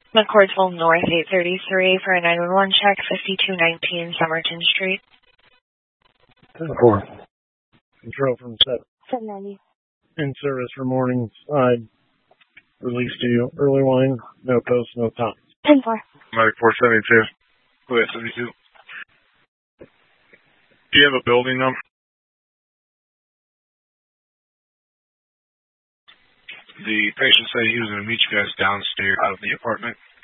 McCordsville North 833 for a 911 check, 5219 Somerton Street. 10-4. Control from 790. In service for morning side. Release to you. Early line. No post, no top. 10-4. Mike 472. Go ahead, 72. Do you have a building number? The patient said he was going to meet you guys downstairs out of the apartment.